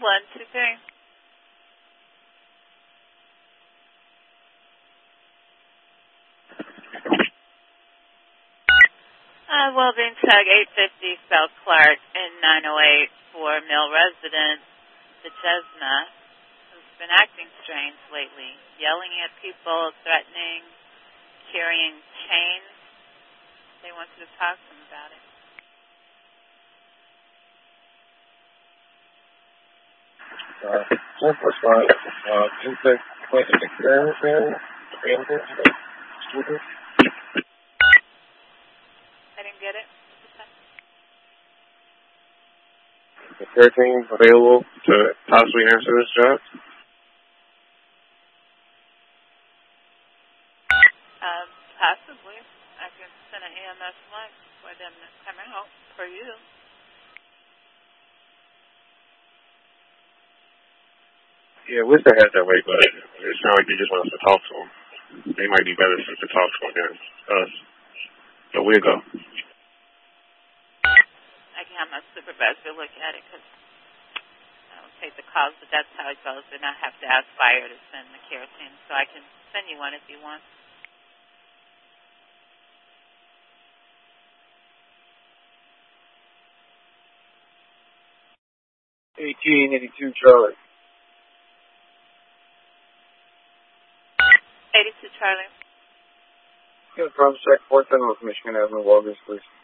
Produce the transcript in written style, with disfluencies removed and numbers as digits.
123. Welding Tug 850 South Clark and 908 for male resident, the Chesna, who's been acting strange lately, yelling at people, threatening, carrying chains. They want you to talk to him about it. That's fine. I didn't get it. Is there a team available to possibly answer this job? Possibly. I can send an EMS line for them to come out for you. Yeah, wish they had that way, but it sounds like they just want us to talk to them. They might be better to talk to them than us. So we'll go. I can have my supervisor look at it because I don't take the calls, but that's how it goes. Then I have to ask fire to send the kerosene, so I can send you one if you want. 1882 Charlie. 82 Charlie. Confirm check 410 North Michigan Avenue, Walgreens, please.